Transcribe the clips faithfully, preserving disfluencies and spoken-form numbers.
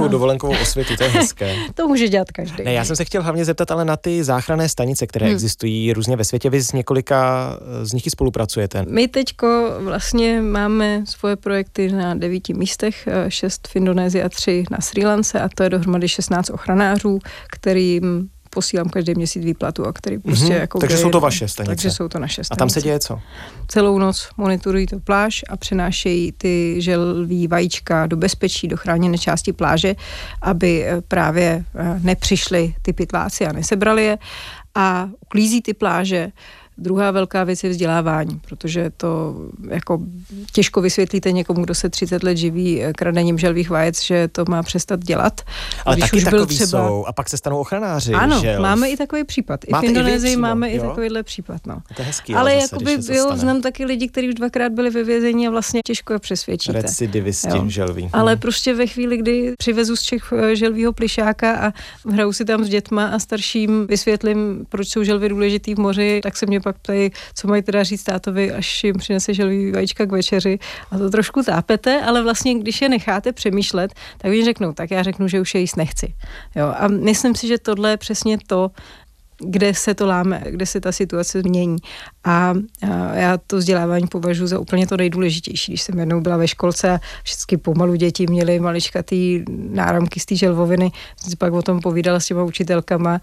takovou dovolenkovou osvětu, to je hezké. To může dělat každý. Ne, já jsem se chtěl hlavně zeptat ale na ty záchranné stanice, které hmm. existují různě ve světě. Vy s několika z nich i spolupracujete. My teďko vlastně máme svoje projekty na devíti místech, šest v Indonésii a tři na Srí Lance a to je dohromady šestnáct ochranářů, kterým posílám každý měsíc výplatu a který prostě mm-hmm. jako... Takže jsou to vaše stanice. Takže jsou to naše stanice. A tam se děje co? Celou noc monitorují to pláž a přenášejí ty želví vajíčka do bezpečí, do chráněné části pláže, aby právě nepřišli ty pytláci a nesebrali je a uklízí ty pláže. Druhá velká věc je vzdělávání, protože to jako těžko vysvětlíte někomu, kdo se třicet let živí kradením želvých vajec, že to má přestat dělat. Ale když taky už takový třeba... jsou a pak se stanou ochranáři. Ano, želv. Máme i takový případ. I Máte v Indonésii máme jo? i takovýhle případ. No. To je hezký, ale zase, jakoby jo, znám taky lidi, kteří už dvakrát byli ve vězení a vlastně těžko je přesvědčíte. Recidivisti želví. Ale prostě ve chvíli, kdy přivezu z Čech želvího plišáka a hraju si tam s dětma a starším vysvětlím, proč jsou želvy důležitý v moři, tak se mě pak ptají, co mají teda říct tátovi, až jim přinese želví vajíčka k večeři a to trošku tápete, ale vlastně, když je necháte přemýšlet, tak oni řeknou, tak já řeknu, že už je jíst nechci. Jo, a myslím si, že tohle je přesně to, kde se to láme, kde se ta situace změní. A, a já to vzdělávání považuji za úplně to nejdůležitější. Když jsem jednou byla ve školce a všechny pomalu děti měly maličkatý náramky z té želvoviny, jsem si pak o tom povídala s těma učitelkama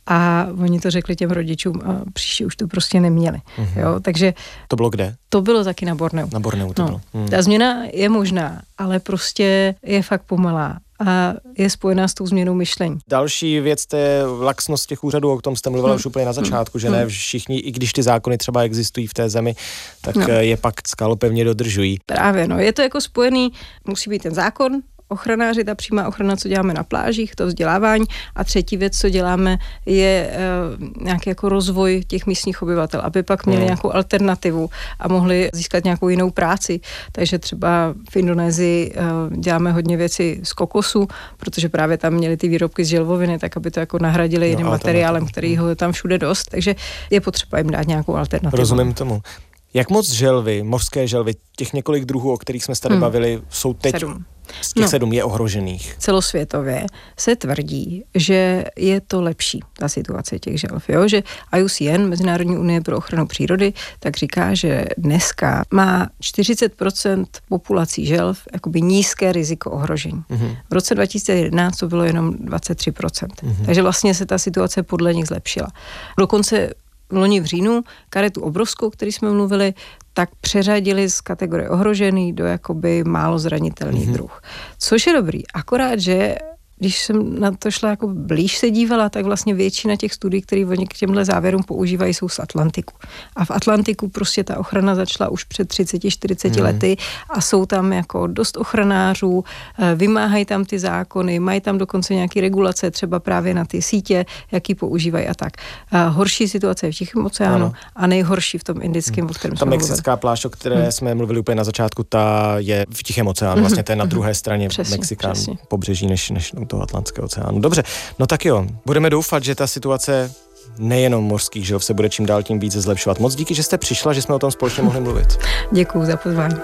a oni to řekli těm rodičům a příště už to prostě neměli. Mm-hmm. Jo, takže to bylo kde? To bylo taky na Borneu. Na Borneu to no, bylo. Mm. Ta změna je možná, ale prostě je fakt pomalá a je spojená s tou změnou myšlení. Další věc, to je laxnost těch úřadů, o tom jste mluvila hmm. už úplně na začátku, že ne všichni, i když ty zákony třeba existují v té zemi, tak no. je pak skalopevně dodržují. Právě, no, je to jako spojený, musí být ten zákon, ochranáři, ta přímá ochrana, co děláme na plážích, to vzdělávání a třetí věc, co děláme, je uh, nějaký jako rozvoj těch místních obyvatel, aby pak měli hmm. nějakou alternativu a mohli získat nějakou jinou práci. Takže třeba v Indonésii uh, děláme hodně věci z kokosu, protože právě tam měli ty výrobky z želvoviny, tak aby to jako nahradili jiným no, materiálem, který ho tam všude dost. Takže je potřeba jim dát nějakou alternativu. Rozumím tomu. Jak moc želvy, mořské želvy, těch několik druhů, o kterých jsme se tady hmm. bavili, jsou teď... Sedm. Z těch no, sedm je ohrožených. Celosvětově se tvrdí, že je to lepší, ta situace těch želv. Jo? Že I U C N, Mezinárodní unie pro ochranu přírody, tak říká, že dneska má čtyřicet procent populací želv jakoby nízké riziko ohrožení. Mm-hmm. V roce dva tisíce jedenáct to bylo jenom dvacet tři procent. Mm-hmm. Takže vlastně se ta situace podle nich zlepšila. Dokonce loni v říjnu karetu obrovskou, který jsme mluvili, tak přeřadili z kategorie ohrožený do jakoby málo zranitelný mm-hmm. druh. Což je dobrý, akorát, že když jsem na to šla jako blíž se dívala, tak vlastně většina těch studií, které oni k těmhle závěrům používají, jsou z Atlantiku. A v Atlantiku prostě ta ochrana začala už před třicet čtyřicet hmm. lety a jsou tam jako dost ochranářů, vymáhají tam ty zákony, mají tam dokonce nějaké regulace, třeba právě na ty sítě, jaký používají a tak. A horší situace je v Tichém oceánu ano. a nejhorší v tom Indickém, o kterém jsme mluvili. Ta mexická pláž, o které hmm. jsme mluvili úplně na začátku, ta je v Tichém oceánu, vlastně to je na druhé straně přesně, Mexika, přesně. pobřeží než, než toho Atlantského oceánu. Dobře, no tak jo, budeme doufat, že ta situace nejenom mořských želv se bude čím dál tím více zlepšovat. Moc díky, že jste přišla, že jsme o tom společně mohli mluvit. Děkuju za pozvání.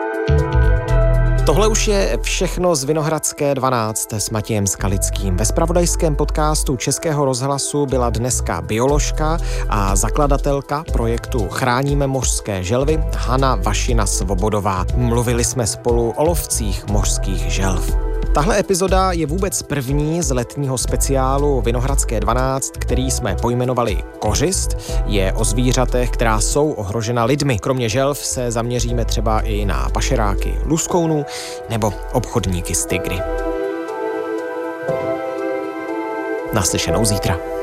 Tohle už je všechno z Vinohradské dvanáct s Matějem Skalickým. Ve zpravodajském podcastu Českého rozhlasu byla dneska bioložka a zakladatelka projektu Chráníme mořské želvy Hana Vašina Svobodová. Mluvili jsme spolu o lovcích mořských želv. Tahle epizoda je vůbec první z letního speciálu Vinohradské dvanáct, který jsme pojmenovali Kořist. Je o zvířatech, která jsou ohrožena lidmi. Kromě želv se zaměříme třeba i na pašeráky luskounů nebo obchodníky s tygry. Naslyšenou zítra.